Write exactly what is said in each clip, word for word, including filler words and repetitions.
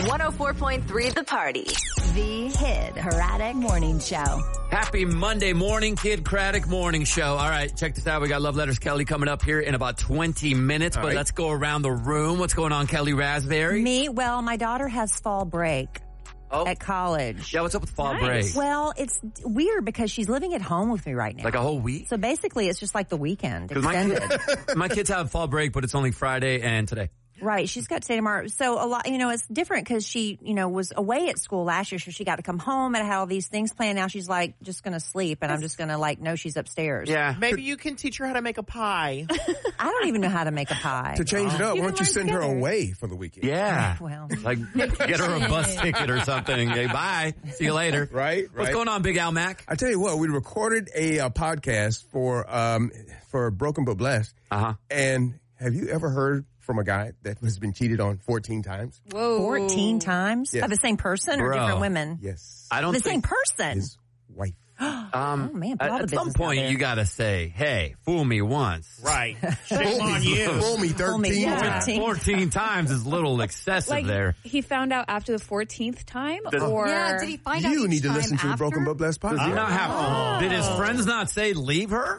one oh four point three The Party. The Kid Craddock Morning Show. Happy Monday morning, Kid Craddock Morning Show. All right, check this out. We got Love Letters Kelly coming up here in about twenty minutes, All but right. let's go around the room. What's going on, Kelly Raspberry? Me? Well, my daughter has fall break Oh. at college. Yeah, what's up with fall Nice. break? Well, it's weird because she's living at home with me right now. Like a whole week? So basically, it's just like the weekend 'Cause my, extended. my kids have fall break, but it's only Friday and today. Right. She's got today tomorrow. So a lot, you know, it's different because she, you know, was away at school last year. So she got to come home and had all these things planned. Now she's like, just going to sleep. And I'm just going to like, know she's upstairs. Yeah. Maybe you can teach her how to make a pie. I don't even know how to make a pie. To change it up, You why can don't you learn send her together. away for the weekend? Yeah. Well. Like, get her a bus ticket or something. Hey, bye. See you later. Right, What's right. going on, Big Al Mac? I tell you what, we recorded a, uh podcast for um for Broken But Blessed. Uh-huh. And have you ever heard from a guy that has been cheated on fourteen times? Whoa. fourteen times? Yes. Of the same person or Bro. different women? Yes. I don't The think... same person. His wife. Um, Oh, man, put all at, the at some business out point, there. you gotta say, hey, fool me once. Right. Shame on you. Fool me Fool me, thirteen yeah. times. Fourteen. fourteen times is a little excessive Like, there. he found out after the fourteenth time? The- or Yeah, did he find out You each need to time listen to the after? Broken But Blessed podcast. Does he not have Oh. Did his friends not say leave her?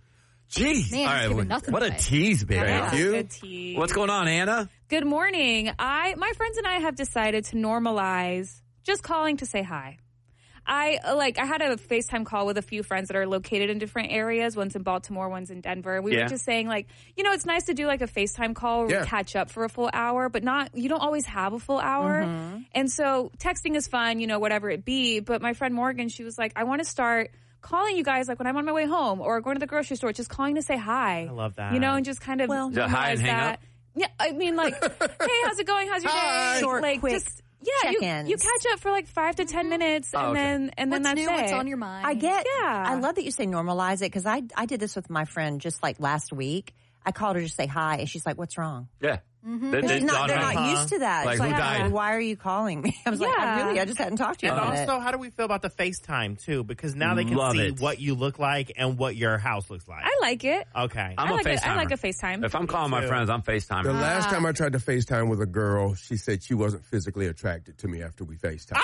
Jeez. Man, All he's giving well, nothing what a away. tease, baby. Thank you. Good tea. What's going on, Anna? Good morning. I, my friends and I have decided to normalize just calling to say hi. I, like, I had a FaceTime call with a few friends that are located in different areas. One's in Baltimore, one's in Denver. We Yeah. were just saying, like, you know, it's nice to do like a FaceTime call where Yeah. we catch up for a full hour, but not, you don't always have a full hour. And so texting is fun, you know, whatever it be. But my friend Morgan, she was like, I want to start calling you guys like when I'm on my way home or going to the grocery store, just calling to say hi. I love that. You know, and just kind of Well- Is that hi and normalize hang that. up? Yeah, I mean, like, hey, how's it going? How's your Hi. day? Short, like, quick just yeah, you, check-ins. you catch up for like five to ten minutes, and Oh, okay. then and then What's that's new? it. What's on your mind? I get, Yeah. I love that you say normalize it because I, I did this with my friend just like last week. I called her to say hi and she's like, what's wrong? Yeah. Mm-hmm. They- they She's not, thought they're about- not used to that. Like, It's who died? Why are you calling me? I was like, I Yeah. really, I just hadn't talked to you And about also, it. how do we feel about the FaceTime, too? Because now they can Love see it. what you look like and what your house looks like. I like it. Okay. I'm I a like it. I FaceTimer. like a FaceTime. If I'm calling my too. friends, I'm FaceTiming. The last time I tried to FaceTime with a girl, she said she wasn't physically attracted to me after we FaceTime.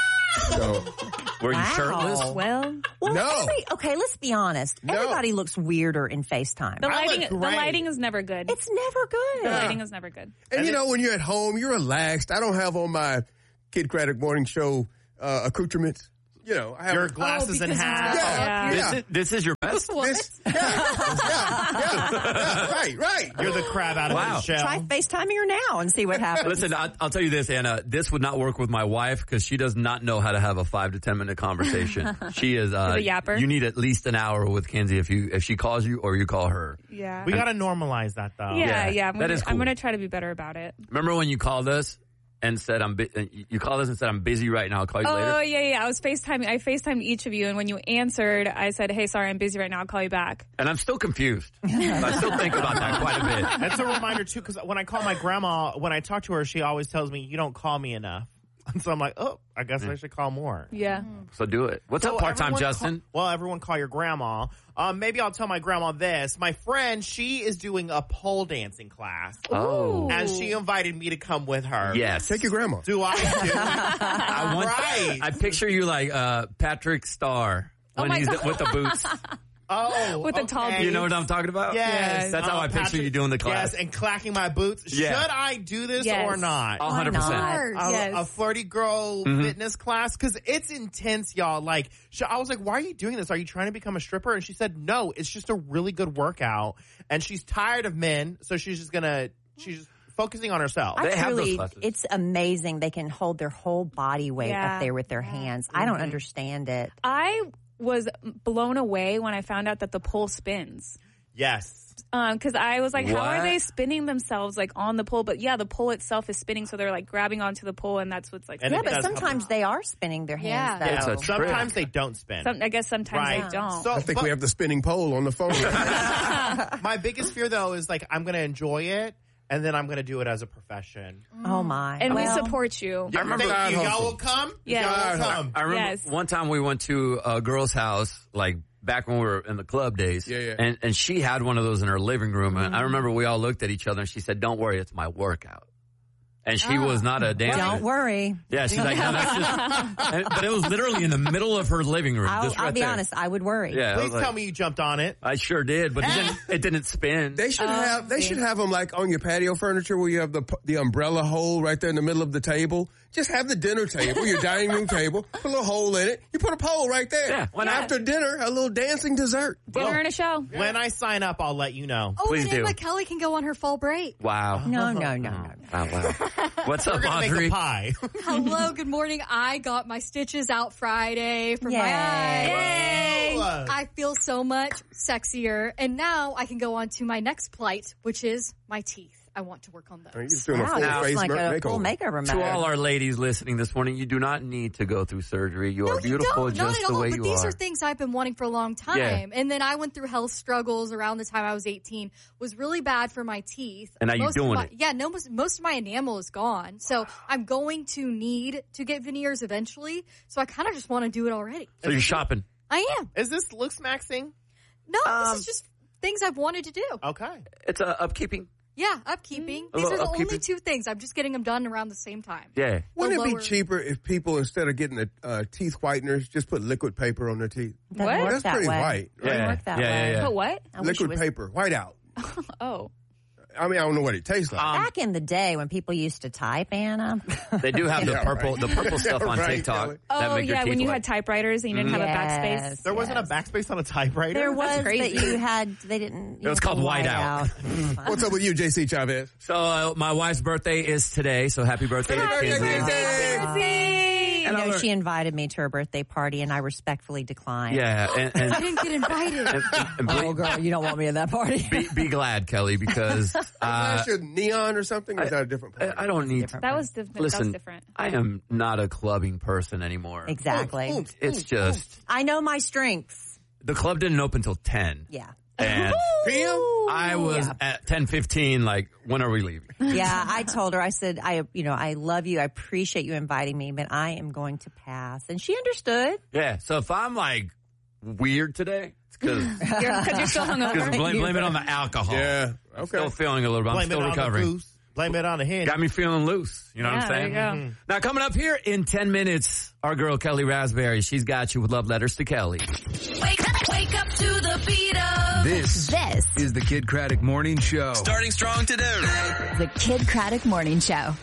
So, Were you Wow. shirtless? Well, Well, No. every, okay, let's be honest. No. Everybody looks weirder in FaceTime. the I lighting look the great. lighting is never good. It's never good. the lighting is never good. and you know, when you're at home, you're relaxed. I don't have on my Kid Craddock Morning Show uh, accoutrements. You know, I have Your glasses and hat. Yeah, Yeah. yeah. This, is, this is your best? This, yeah, yeah, yeah, yeah, right, right. You're the crab out of Wow. the shell. Try FaceTiming her now and see what happens. Listen, I, I'll tell you this, Anna. This would not work with my wife because she does not know how to have a five to ten minute conversation. She is uh, She's a yapper. You need at least an hour with Kenzie if you if she calls you or you call her. Yeah. We got to normalize that, though. yeah, Yeah, yeah. I'm that gonna, is I'm cool. gonna try to be better about it. Remember when you called us and said I'm bu- you called us and said I'm busy right now. I'll call you Oh later. yeah, yeah. I was FaceTiming. I FaceTimed each of you, and when you answered, I said, "Hey, sorry, I'm busy right now. I'll call you back." And I'm still confused. I still think about that quite a bit. That's a reminder, too, because when I call my grandma, when I talk to her, she always tells me, you don't call me enough. And so I'm like, oh, I guess I should call more. Yeah. So do it. What's So up, part time everyone Justin? Call, well, everyone call your grandma. Um, maybe I'll tell my grandma this. My friend, she is doing a pole dancing class. Oh. And she invited me to come with her. Yes. Take your grandma. Do I do? I want, Right. I picture you like uh, Patrick Starr when my he's God. with the boots. Oh, With the tall okay. You know what I'm talking about? Yes. That's how Uh, I picture Patrick- you doing the class. Yes, and clacking my boots. Yeah. Should I do this Yes. or not? one hundred Why percent. not? a, Yes. a flirty girl Mm-hmm. fitness class because it's intense, y'all. Like, sh- I was like, "Why are you doing this? Are you trying to become a stripper?" And she said, "No, it's just a really good workout." And she's tired of men, so she's just gonna she's just focusing on herself. I They have those truly, classes. it's amazing. They can hold their whole body weight Yeah. up there with their hands. I don't understand it. I was blown away when I found out that the pole spins. Yes, Um, cause I was like, how are What? they spinning themselves like on the pole? But yeah, the pole itself is spinning, so they're like grabbing onto the pole, and that's what's like. And Yeah, it but does help sometimes they are spinning their Yeah. hands. Though. It's a trick. sometimes they don't spin. Some, I guess sometimes Right. they don't. So, I think but we have the spinning pole on the phone. my biggest fear though is like I'm gonna enjoy it, and then I'm gonna do it as a profession. Oh my! and Well, we support you. I remember- Thank Side you. Y'all hustle. will come. Yeah. Y'all will Side come. I remember Yes. one time we went to a girl's house, like back when we were in the club days. Yeah, yeah. And, and she had one of those in her living room. And I remember we all looked at each other and she said, "Don't worry, it's my workout." And she oh. was not a dancer. Don't worry. Yeah, she's like, no, that's just. And, but it was literally in the middle of her living room. I'll, just right I'll be there. honest, I would worry. Yeah, Please like, tell me you jumped on it. I sure did, but it didn't, it didn't spin. They should Oh, have. They see. should have them like on your patio furniture where you have the the umbrella hole right there in the middle of the table. Just have the dinner table, your dining room table, put a little hole in it. You put a pole right there. Yeah, why not? After dinner, a little dancing dessert. Dinner and a show. When I sign up, I'll let you know. Oh, Please and do. Emma Kelly can go on her fall break. Wow. No, no, no, no. Wow, wow. What's up, We're gonna Audrey? make a pie. Hello, good morning. I got my stitches out Friday for Yay. my eyes. Yay. I feel so much sexier. And now I can go on to my next plight, which is my teeth. I want to work on those. You're just doing a Wow, full that's face like makeover. a full makeover. To mode. all our ladies listening this morning, you do not need to go through surgery. You No, are beautiful you don't. just Not at the all. way But you these are. are things I've been wanting for a long time. Yeah. And then I went through health struggles around the time I was eighteen. Was really bad for my teeth. And now you're Most of doing my- it. Yeah, no, most, most of my enamel is gone. So I'm going to need to get veneers eventually. So I kind of just want to do it already. So you're shopping. I am. Is this looks maxing? No, Um, this is just things I've wanted to do. Okay. It's uh, upkeeping. Yeah, upkeeping. A These little are the upkeeping. only two things. I'm just getting them done around the same time. Yeah. Wouldn't it lower- be cheaper if people, instead of getting the uh, teeth whiteners, just put liquid paper on their teeth? Doesn't What? work That's that pretty way. white. Yeah. Doesn't work that yeah, way. yeah, yeah. But what? I wish it Liquid was- paper, white out. Oh. I mean, I don't know what it tastes like. Um, Back in the day when people used to type, Anna. They do have the Yeah, purple, right. the purple stuff on Right, TikTok. Kelly. that Oh, make your yeah, teeth when you white. had typewriters and you didn't have a backspace. Yes, There wasn't yes. a backspace on a typewriter? There was, but crazy. you had, they didn't. It was called whiteout. What's up with you, J C Chavez? So uh, my wife's birthday is today, so happy birthday to Happy Kinsey. birthday, You And I know, learned- she invited me to her birthday party, and I respectfully declined. Yeah, and, and, I didn't get invited. and, and Oh, girl, you don't want me at that party. be, be glad, Kelly, because uh, Last year, neon or something? Or is that a different I, party? I don't need. different. That was, diff- that was Listen, different. I am not a clubbing person anymore. Exactly. It's just I know my strengths. the club didn't open till ten, Yeah. and P M? I was Yeah. at ten fifteen. Like, when are we leaving? Yeah, I told her, I said, I, you know, I love you. I appreciate you inviting me, but I am going to pass. And she understood. Yeah. So if I'm like weird today, it's because Because you're still hungover. blame, blame it on the alcohol. Yeah, I'm okay. still feeling a little bit. I'm Blame still it on recovering. the goose. Blame it on the hen. Got me feeling loose. You know Yeah, what I'm saying? there you go. Now, coming up here in ten minutes, our girl Kelly Raspberry, she's got you with love letters to Kelly. Wake up, wake up to the beat of This this. is the Kid Craddock Morning Show. Starting strong today. The Kid Craddock Morning Show.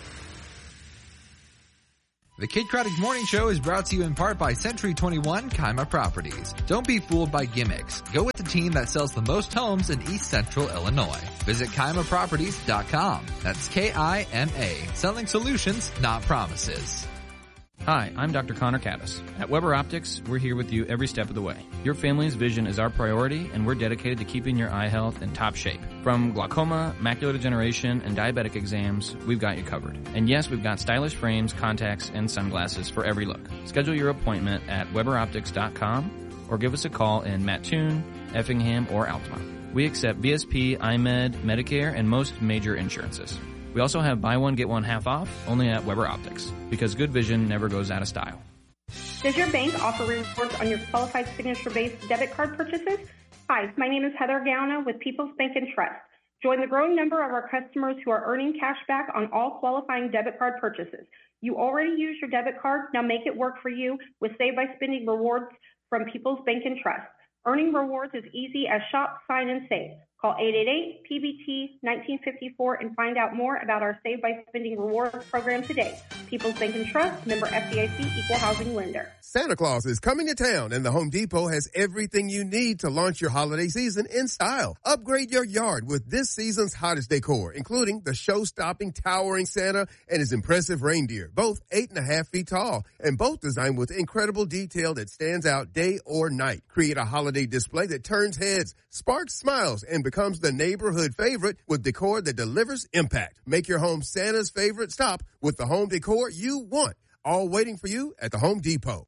The Kid Craddock Morning Show is brought to you in part by Century twenty-one Kaima Properties. Don't be fooled by gimmicks. Go with the team that sells the most homes in East Central Illinois. Visit Kaima Properties dot com. That's K I M A. Selling solutions, not promises. Hi, I'm Doctor Connor Caddis. At Weber Optics, we're here with you every step of the way. Your family's vision is our priority, and we're dedicated to keeping your eye health in top shape. From glaucoma, macular degeneration, and diabetic exams, we've got you covered. And yes, we've got stylish frames, contacts, and sunglasses for every look. Schedule your appointment at Weber Optics dot com or give us a call in Mattoon, Effingham, or Altamont. We accept V S P, I M E D, Medicare, and most major insurances. We also have buy one, get one half off, only at Weber Optics, because good vision never goes out of style. Does your bank offer rewards on your qualified signature-based debit card purchases? Hi, my name is Heather Gauna with People's Bank and Trust. Join the growing number of our customers who are earning cash back on all qualifying debit card purchases. You already use your debit card, now make it work for you with Save by Spending rewards from People's Bank and Trust. Earning rewards is easy as shop, sign, and save. Call eight eight eight P B T nineteen fifty-four and find out more about our Save by Spending Rewards program today. People's Bank and Trust, member F D I C, equal housing lender. Santa Claus is coming to town, and the Home Depot has everything you need to launch your holiday season in style. Upgrade your yard with this season's hottest decor, including the show-stopping towering Santa and his impressive reindeer, both eight and a half feet tall, and both designed with incredible detail that stands out day or night. Create a holiday display that turns heads, sparks smiles, and becomes the neighborhood favorite with decor that delivers impact. Make your home Santa's favorite stop with the home decor you want, all waiting for you at the Home Depot.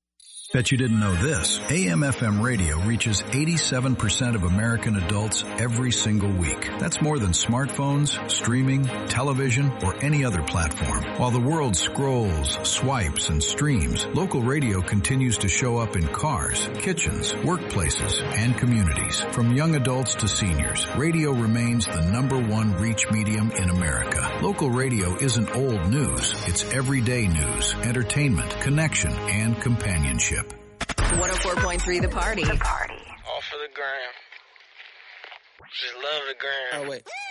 Bet you didn't know this. A M F M radio reaches eighty-seven percent of American adults every single week. That's more than smartphones, streaming, television, or any other platform. While the world scrolls, swipes, and streams, local radio continues to show up in cars, kitchens, workplaces, and communities. From young adults to seniors, radio remains the number one reach medium in America. Local radio isn't old news. It's everyday news, entertainment, connection, and companionship. one oh four point three The Party. The Party. Off of the gram. Just love the gram. Oh, wait.